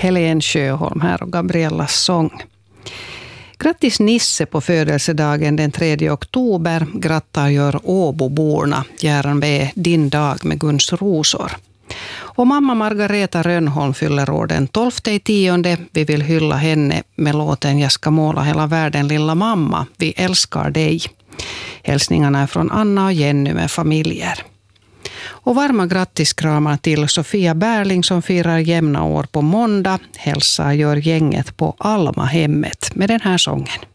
Helene Sjöholm här och Gabriellas sång. Grattis Nisse på födelsedagen den 3 oktober. Grattar gör Åboborna. Gärna är din dag med Guns rosor. Och mamma Margareta Rönnholm fyller år den 12/10. Vi vill hylla henne med låten Jag ska måla hela världen lilla mamma. Vi älskar dig. Hälsningarna är från Anna och Jenny med familjer. Och varma grattiskramar till Sofia Berling som firar jämna år på måndag. Hälsa gör gänget på Alma hemmet med den här sången.